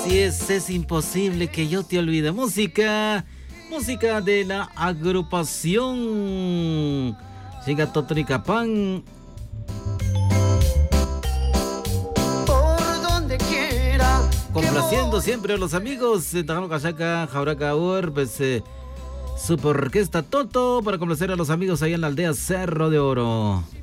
Si es imposible que yo te olvide. Música de la agrupación Siga Totonicapán. Por donde quiera. Complaciendo siempre a los amigos de Tajano Cachaca, Jauraca Urbes, Super Orquesta Toto, para complacer a los amigos ahí en la aldea Cerro de Oro.